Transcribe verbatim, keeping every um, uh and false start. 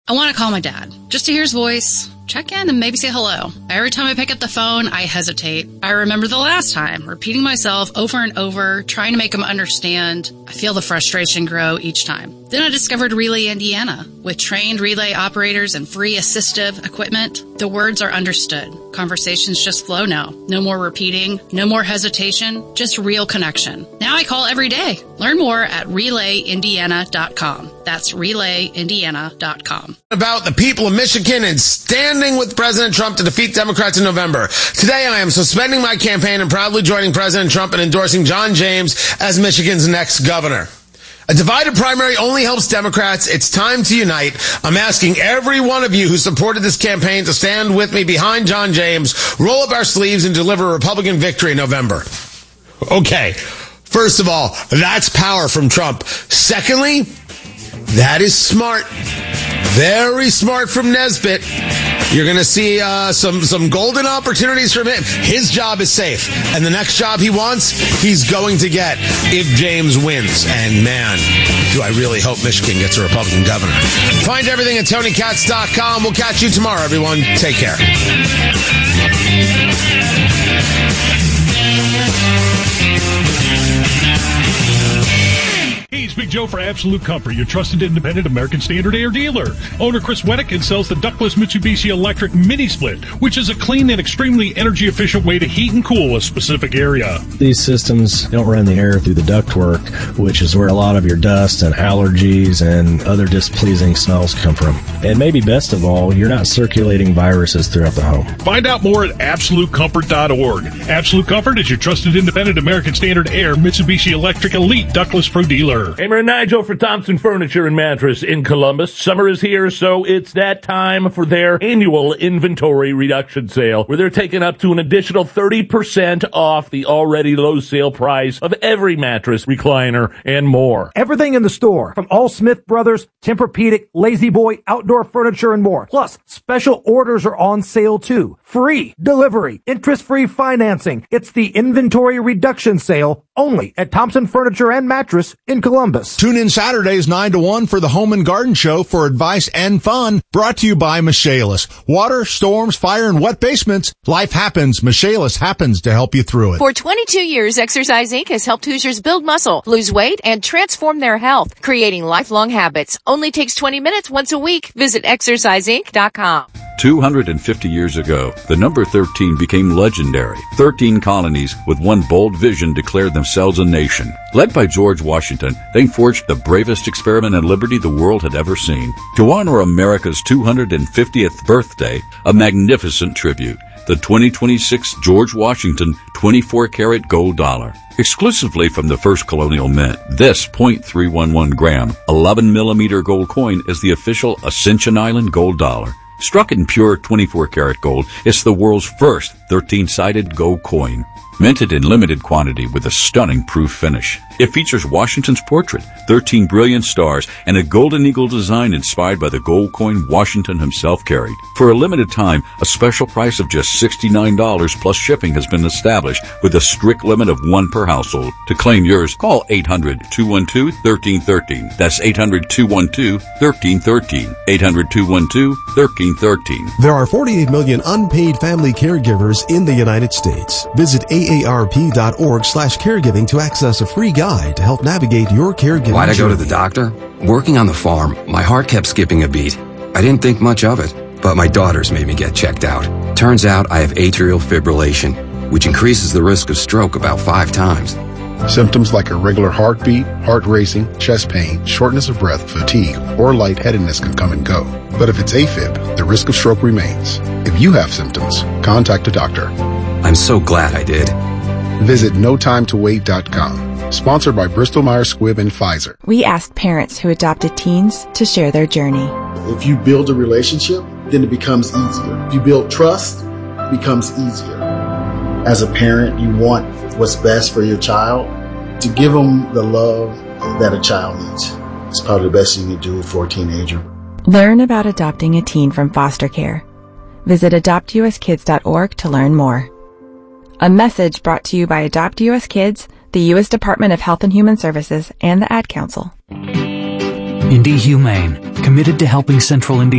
I want to call my dad just to hear his voice, check in, and maybe say hello. Every time I pick up the phone, I hesitate. I remember the last time, repeating myself over and over, trying to make him understand. I feel the frustration grow each time. Then I discovered Relay Indiana. With trained relay operators and free assistive equipment, the words are understood. Conversations just flow now. No more repeating, no more hesitation, just real connection. Now I call every day. Learn more at relay indiana dot com. That's relay indiana dot com. About the people of Michigan and standing with President Trump to defeat Democrats in November. Today I am suspending my campaign and proudly joining President Trump in endorsing John James as Michigan's next governor. A divided primary only helps Democrats. It's time to unite. I'm asking every one of you who supported this campaign to stand with me behind John James, roll up our sleeves, and deliver a Republican victory in November. Okay. First of all, that's power from Trump. Secondly, that is smart. Very smart from Nesbitt. You're going to see uh, some, some golden opportunities from him. His job is safe. And the next job he wants, he's going to get if James wins. And man, do I really hope Michigan gets a Republican governor. Find everything at Tony Katz dot com. We'll catch you tomorrow, everyone. Take care. Hey, it's Big Joe for Absolute Comfort, your trusted independent American Standard Air dealer. Owner Chris Wettikin sells the ductless Mitsubishi Electric Mini Split, which is a clean and extremely energy-efficient way to heat and cool a specific area. These systems don't run the air through the ductwork, which is where a lot of your dust and allergies and other displeasing smells come from. And maybe best of all, you're not circulating viruses throughout the home. Find out more at absolute comfort dot org. Absolute Comfort is your trusted independent American Standard Air Mitsubishi Electric Elite Ductless Pro dealer. Hamer and Nigel for Thompson Furniture and Mattress in Columbus. Summer is here, so it's that time for their annual inventory reduction sale, where they're taking up to an additional thirty percent off the already low sale price of every mattress, recliner, and more. Everything in the store, from all Smith Brothers, Tempur-Pedic, Lazy Boy, outdoor furniture, and more. Plus, special orders are on sale too. Free delivery, interest-free financing. It's the inventory reduction sale only at Thompson Furniture and Mattress in Columbus. Tune in Saturdays nine to one for the Home and Garden Show for advice and fun, brought to you by Michaelis. Water, storms, fire, and wet basements. Life happens. Michaelis happens to help you through it. For twenty-two years, Exercise Incorporated has helped Hoosiers build muscle, lose weight, and transform their health, creating lifelong habits. Only takes twenty minutes once a week. Visit exercise inc dot com. two hundred fifty years ago, the number thirteen became legendary. thirteen colonies with one bold vision declared themselves a nation. Led by George Washington, they forged the bravest experiment in liberty the world had ever seen. To honor America's two hundred fiftieth birthday, a magnificent tribute, the twenty twenty-six George Washington twenty-four karat gold dollar. Exclusively from the first colonial mint, this point three one one gram, eleven millimeter gold coin is the official Ascension Island gold dollar. Struck in pure twenty-four karat gold, it's the world's first thirteen-sided gold coin. Minted in limited quantity with a stunning proof finish. It features Washington's portrait, thirteen brilliant stars, and a golden eagle design inspired by the gold coin Washington himself carried. For a limited time, a special price of just sixty-nine dollars plus shipping has been established with a strict limit of one per household. To claim yours, call eight hundred, two one two, one three one three. That's eight hundred, two one two, one three one three. eight hundred, two one two, one three one three. There are forty-eight million unpaid family caregivers in the United States. Visit A A R P dot org slash caregiving to access a free guide to help navigate your caregiving Why'd I go to journey. the doctor? Working on the farm, my heart kept skipping a beat. I didn't think much of it, but my daughters made me get checked out. Turns out I have atrial fibrillation, which increases the risk of stroke about five times. Symptoms like irregular heartbeat, heart racing, chest pain, shortness of breath, fatigue, or lightheadedness can come and go. But if it's AFib, the risk of stroke remains. If you have symptoms, contact a doctor. I'm so glad I did. Visit no time to wait dot com. Sponsored by Bristol Myers Squibb and Pfizer. We asked parents who adopted teens to share their journey. If you build a relationship, then it becomes easier. If you build trust, it becomes easier. As a parent, you want what's best for your child. To give them the love that a child needs. It's probably the best thing you do for a teenager. Learn about adopting a teen from foster care. Visit adopt U S kids dot org to learn more. A message brought to you by Adopt U S Kids, the U S Department of Health and Human Services, and the Ad Council. Indy Humane, committed to helping Central India